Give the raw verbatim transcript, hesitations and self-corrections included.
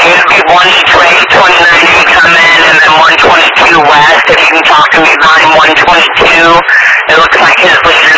going to be one each way, twenty-nine A come in, and then one twenty-two west. If you can talk to me behind one twenty-two, it looks like his lead